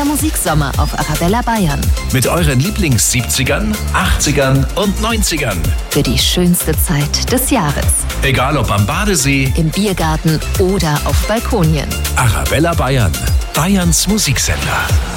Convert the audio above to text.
Der Musiksommer auf Arabella Bayern. Mit euren Lieblings-70ern, 80ern und 90ern. Für die schönste Zeit des Jahres. Egal ob am Badesee, im Biergarten oder auf Balkonien. Arabella Bayern, Bayerns Musiksender.